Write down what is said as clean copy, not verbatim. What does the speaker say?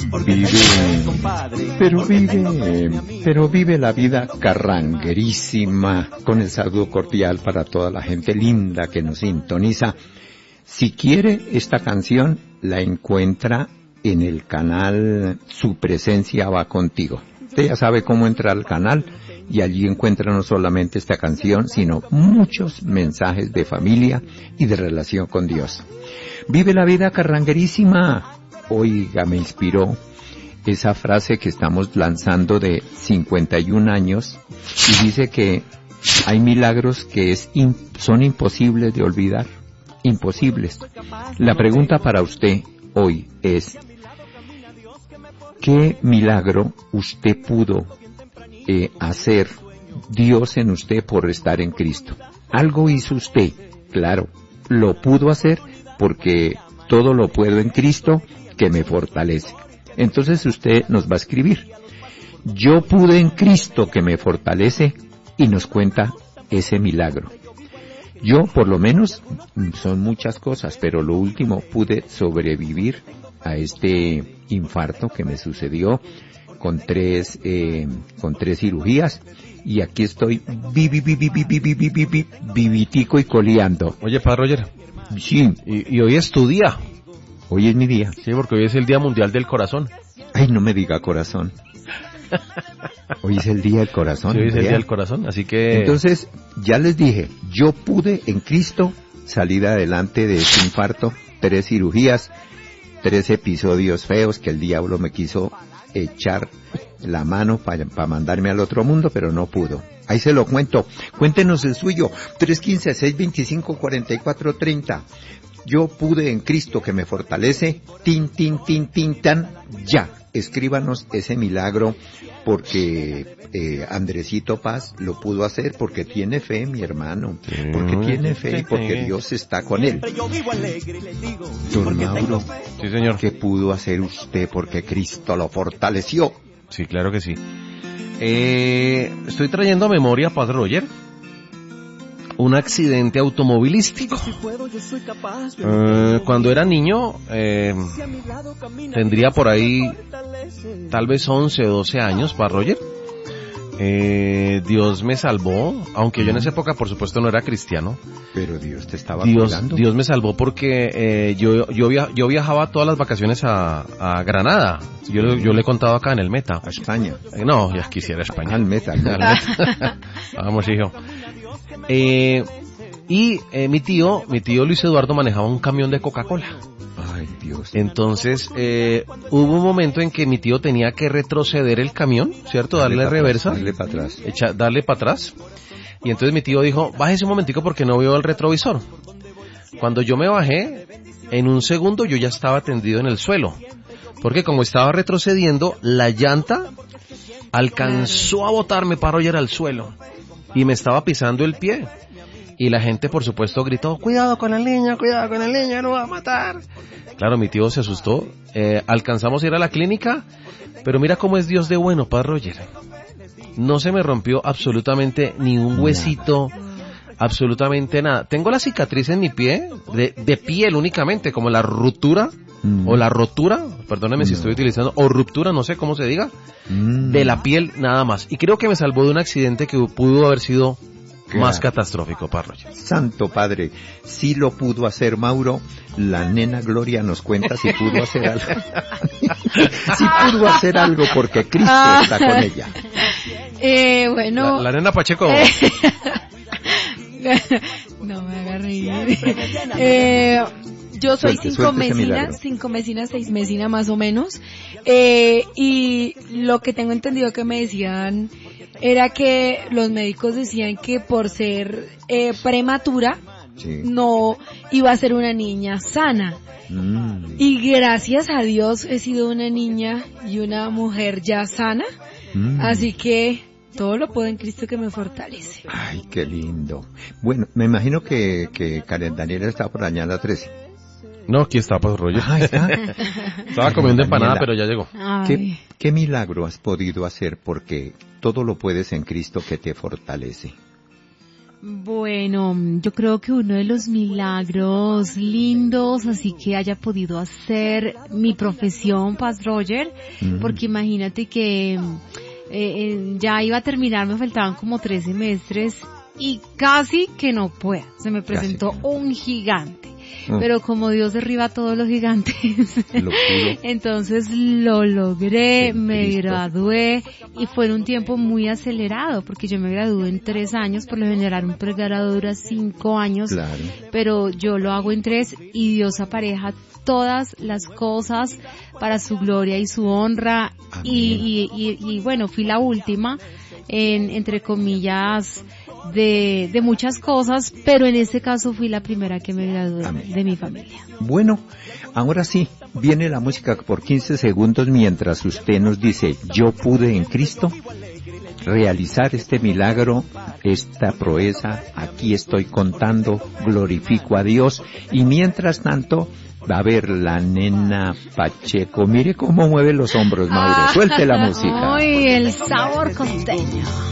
pero vive la vida carranguerísima, con el saludo cordial para toda la gente linda que nos sintoniza. Si quiere, esta canción la encuentra en el canal Su Presencia Va Contigo. Usted ya sabe cómo entrar al canal y allí encuentra no solamente esta canción, sino muchos mensajes de familia y de relación con Dios. Vive la vida carranguerísima. Oiga, me inspiró esa frase que estamos lanzando de 51 años y dice que hay milagros que son imposibles de olvidar, imposibles. La pregunta para usted hoy es, ¿qué milagro usted pudo hacer Dios en usted por estar en Cristo? Algo hizo usted, claro, lo pudo hacer porque todo lo puedo en Cristo que me fortalece. Entonces usted nos va a escribir, yo pude en Cristo que me fortalece, y nos cuenta ese milagro. Yo, por lo menos, son muchas cosas, pero lo último, pude sobrevivir a este infarto que me sucedió con tres cirugías, y aquí estoy vivitico y coleando. Oye, Padre Roger. Sí. Y hoy es tu día. Hoy es mi día. Sí, porque hoy es el Día Mundial del Corazón. Ay, no me diga corazón. Hoy es el Día del Corazón. Sí, hoy es el Día del Corazón, así que... Entonces, ya les dije, yo pude en Cristo salir adelante de este infarto, 3 cirugías, 3 episodios feos que el diablo me quiso echar la mano para mandarme al otro mundo, pero no pudo. Ahí se lo cuento. Cuéntenos el suyo, 315-625-4430. Yo pude en Cristo que me fortalece, tan, ya. Escríbanos ese milagro, porque Andresito Paz lo pudo hacer porque tiene fe, mi hermano, porque tiene fe y porque Dios está con él. Don Mauro, sí, señor. ¿Qué pudo hacer usted porque Cristo lo fortaleció? Sí, claro que sí. Estoy trayendo a memoria, Padre Roger, un accidente automovilístico. Cuando era niño, tendría por ahí tal vez 11 o 12 años, Padre Roger. Dios me salvó, aunque yo en esa época por supuesto no era cristiano. Pero Dios te estaba cuidando. Dios me salvó porque yo viajaba todas las vacaciones a Granada. Yo le he contado acá en el Meta. A España. No, ya quisiera España. Al Meta. Vamos, hijo. Mi tío Luis Eduardo manejaba un camión de Coca-Cola. Ay, Dios. Entonces, hubo un momento en que mi tío tenía que retroceder el camión, ¿cierto? Darle reversa. Darle para atrás. Darle para atrás. Y entonces mi tío dijo, bájese un momentico porque no veo el retrovisor. Cuando yo me bajé, en un segundo yo ya estaba tendido en el suelo. Porque como estaba retrocediendo, la llanta alcanzó a botarme para Roger al suelo. Y me estaba pisando el pie. Y la gente, por supuesto, gritó, cuidado con la niña, no va a matar. Claro, mi tío se asustó. Alcanzamos a ir a la clínica, pero mira cómo es Dios de bueno, Padre Roger. No se me rompió absolutamente ni un huesito, absolutamente nada. Tengo la cicatriz en mi pie, de piel únicamente, como la ruptura, o la rotura, perdóneme si estoy utilizando, o ruptura, no sé cómo se diga, de la piel nada más. Y creo que me salvó de un accidente que pudo haber sido más catastrófico, Padre Roger. Santo Padre, sí lo pudo hacer, Mauro. La nena Gloria nos cuenta si pudo hacer algo. Si pudo hacer algo porque Cristo está con ella. Bueno. La nena Pacheco. No me haga reír. Yo soy cinco mesinas, 6 mesinas más o menos. Y lo que tengo entendido que me decían era que los médicos decían que por ser prematura, sí, no iba a ser una niña sana. Y gracias a Dios he sido una niña y una mujer ya sana. Así que todo lo puedo en Cristo que me fortalece. Ay, qué lindo. Bueno, me imagino que Karen Daniela está por allá en la 13. No, aquí está, Padre Roger. Ah, está. Estaba comiendo empanada, pero ya llegó. ¿Qué milagro has podido hacer porque todo lo puedes en Cristo que te fortalece? Bueno, yo creo que uno de los milagros lindos, así que haya podido hacer mi profesión, Paz Roger, porque imagínate que ya iba a terminar, me faltaban como 3 semestres y casi que no puedo. Se me presentó un gigante. Pero como Dios derriba a todos los gigantes, entonces lo logré, me gradué y fue en un tiempo muy acelerado porque yo me gradué en 3 años, por lo general un pregrado dura 5 años, pero yo lo hago en 3 y Dios apareja todas las cosas para su gloria y su honra y bueno, fui la última entre comillas de muchas cosas, pero en este caso fui la primera que me gradué de mi familia. Bueno, ahora sí, viene la música por 15 segundos mientras usted nos dice, yo pude en Cristo realizar este milagro, esta proeza, aquí estoy contando, glorifico a Dios, y mientras tanto va a ver la nena Pacheco, mire cómo mueve los hombros, Mauro, suelte la música. Ay, el sabor costeño.